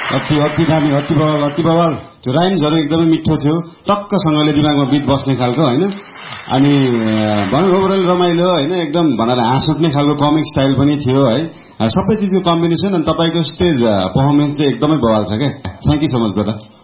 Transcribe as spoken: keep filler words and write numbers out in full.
अति अति दामी अति बवाल अति बवाल त्यो राइम्सहरू एकदमै मिठो थियो टक्कसँगले दिमागमा बिट बस्ने खालको होइन अनि भनौँ ओभरअल रमाइलो होइन एकदम भनेर हाँस उठ्ने खालको कमिक स्टाइल पनि थियो है सबै चिजको कम्बिनेसन अनि तपाईँको स्टेज पर्फर्मेन्स चाहिँ एकदमै बवाल छ क्या thank you so much brother